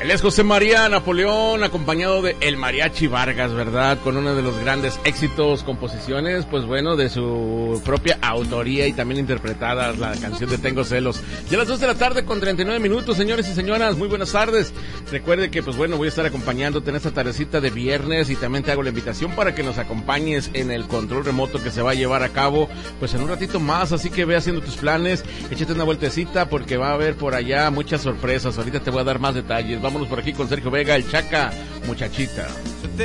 Él es José María Napoleón, acompañado de El Mariachi Vargas, ¿verdad? Con uno de los grandes éxitos, composiciones, pues bueno, de su propia autoría y también interpretadas, la canción de Tengo Celos. Ya a las 2 de la tarde con 39 minutos, señores y señoras, muy buenas tardes. Recuerde que, pues bueno, voy a estar acompañándote en esta tardecita de viernes y también te hago la invitación para que nos acompañes en el control remoto que se va a llevar a cabo, pues en un ratito más, así que ve haciendo tus planes, échate una vueltecita porque va a haber por allá muchas sorpresas. Ahorita te voy a dar más detalles. Vámonos por aquí con Sergio Vega, el Chaca, muchachita.